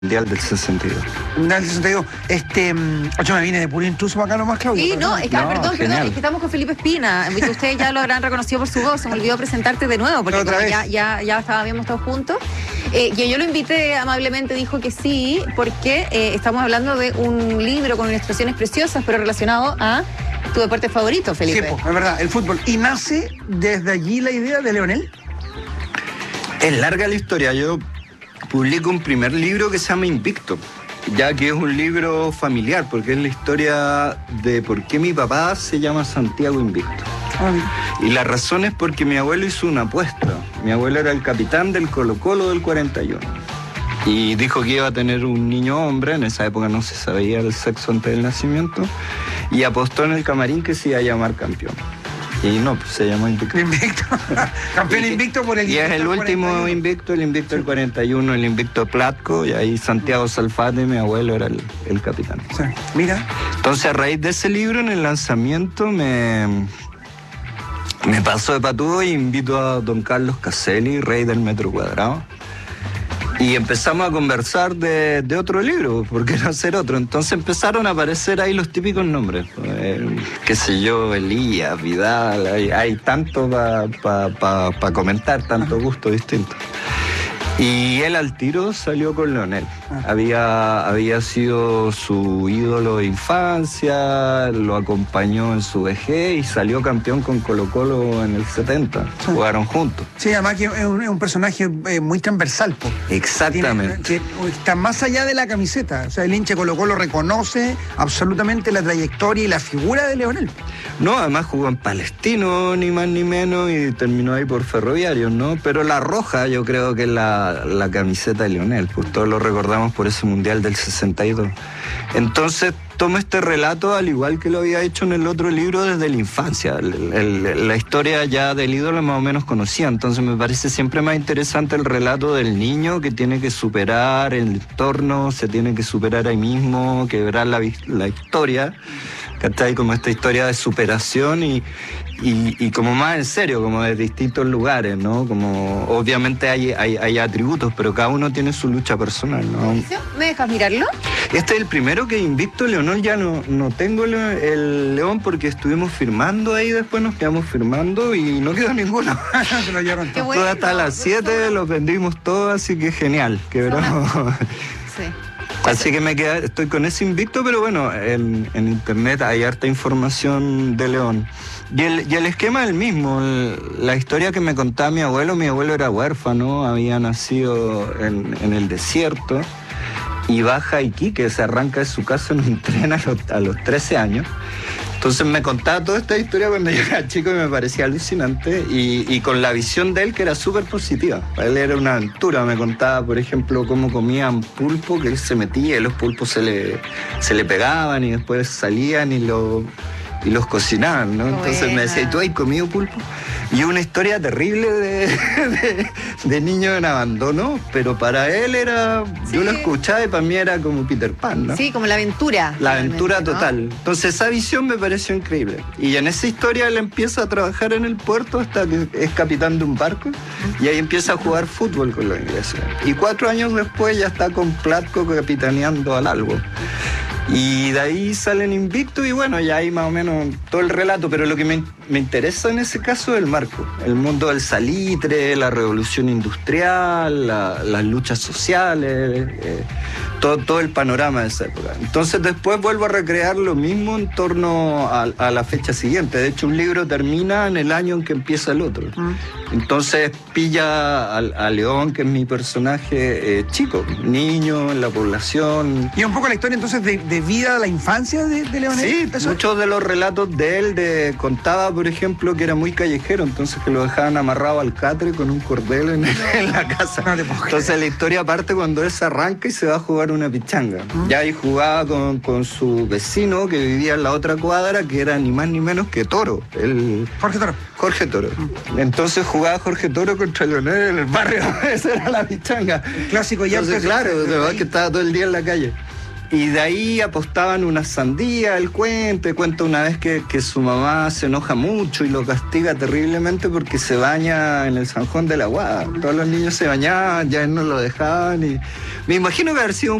Mundial del 62. Mundial del 62. Yo me vine de puro intruso para acá nomás, Claudio. Sí, no, es que, perdón, es que estamos con Felipe Espina. Ustedes ya lo habrán reconocido por su voz. Se me olvidó presentarte de nuevo, porque otra vez. ya habíamos estado juntos. Yo lo invité amablemente, dijo que sí, porque estamos hablando de un libro con ilustraciones preciosas, pero relacionado a tu deporte favorito, Felipe. Sí, es verdad, el fútbol. ¿Y nace desde allí la idea de Leonel? Es larga la historia. Yo publico un primer libro que se llama Invicto, ya que es un libro familiar, porque es la historia de por qué mi papá se llama Santiago Invicto. Y la razón es porque mi abuelo hizo una apuesta. Mi abuelo era el capitán del Colo-Colo del 41. Y dijo que iba a tener un niño hombre, en esa época no se sabía el sexo antes del nacimiento, y apostó en el camarín que se iba a llamar campeón. Y no, pues se llamó Invicto. Invicto. Campeón invicto por el Y Invicto es el del último 41. Invicto, el Invicto del 41, el Invicto Platco, y ahí Santiago Salfate, mi abuelo, era el capitán. Sí, mira. Entonces, a raíz de ese libro, en el lanzamiento, me paso de patúo y invito a don Carlos Caselli, rey del metro cuadrado. Y empezamos a conversar de otro libro, ¿por qué no hacer otro? Entonces empezaron a aparecer ahí los típicos nombres. Qué sé yo, Elías, Vidal, hay tanto para comentar, tanto gusto distinto. Y él al tiro salió con Leonel. Había sido su ídolo de infancia, lo acompañó en su vejez y salió campeón con Colo-Colo en el 70. Jugaron juntos. Sí, además que es un personaje muy transversal, po. Exactamente. Que está más allá de la camiseta. O sea, el hincha Colo-Colo reconoce absolutamente la trayectoria y la figura de Leonel. No, además jugó en Palestino, ni más ni menos, y terminó ahí por Ferroviarios, ¿no? Pero la roja yo creo que es la camiseta de Leonel, pues todos lo recordamos por ese Mundial del 62. Entonces tomo este relato al igual que lo había hecho en el otro libro desde la infancia. La historia ya del ídolo más o menos conocía, entonces me parece siempre más interesante el relato del niño que tiene que superar el entorno, se tiene que superar ahí mismo, quebrar la historia. ¿Cachai? Como esta historia de superación y como más en serio, como de distintos lugares, ¿no? Como obviamente hay atributos, pero cada uno tiene su lucha personal, ¿no? ¿Me dejas mirarlo? Este es el primero que Invicto. Leonel ya no tengo el león porque estuvimos firmando ahí, después nos quedamos firmando y no quedó ninguno. Se lo llevaron Qué todo. bueno. Hasta las 7 los vendimos todos, así que genial, quebramos. Sí. Así que estoy con ese Invicto, pero bueno, en internet hay harta información de León. Y el esquema es el mismo. La historia que me contaba mi abuelo era huérfano, había nacido en el desierto y baja a Iquique, se arranca de su casa en un tren a los 13 años. Entonces me contaba toda esta historia cuando yo era chico y me parecía alucinante y con la visión de él que era súper positiva. Para él era una aventura. Me contaba, por ejemplo, cómo comían pulpo, que él se metía y los pulpos se le pegaban y después salían y los cocinaban, ¿no? Entonces me decía, ¿y tú has comido pulpo? Y una historia terrible de niño en abandono, pero para él era... Sí. Yo lo escuchaba y para mí era como Peter Pan, ¿no? Sí, como la aventura. La aventura realmente, ¿no? total. Entonces esa visión me pareció increíble. Y en esa historia él empieza a trabajar en el puerto hasta que es capitán de un barco y ahí empieza a jugar fútbol con los ingleses. Y 4 años después ya está con Platco capitaneando al Albo. Y de ahí salen Invicto y bueno, ya hay más o menos todo el relato, pero lo que me interesa en ese caso es el marco, el mundo del salitre, la revolución industrial, las luchas sociales, todo el panorama de esa época. Entonces después vuelvo a recrear lo mismo en torno a la fecha siguiente. De hecho, un libro termina en el año en que empieza el otro. Entonces pilla a León, que es mi personaje chico, niño en la población. Y un poco la historia entonces de vida de la infancia de Leonel. Sí, ¿Eso? muchos de los relatos de él contaba, por ejemplo, que era muy callejero, entonces que lo dejaban amarrado al catre con un cordel en la casa. No te puedo creer. Entonces la historia parte cuando él se arranca y se va a jugar una pichanga. Ya ahí jugaba con su vecino que vivía en la otra cuadra, que era ni más ni menos que Toro. Jorge Toro. Entonces jugaba Jorge Toro contra Leonel en el barrio. Esa era la pichanga. Clásico ya. Entonces, claro, que estaba todo el día en la calle. Y de ahí apostaban una sandía, el cuento, y cuenta una vez que su mamá se enoja mucho y lo castiga terriblemente porque se baña en el San Juan de la Guada. Todos los niños se bañaban, ya él no lo dejaban y me imagino que haber sido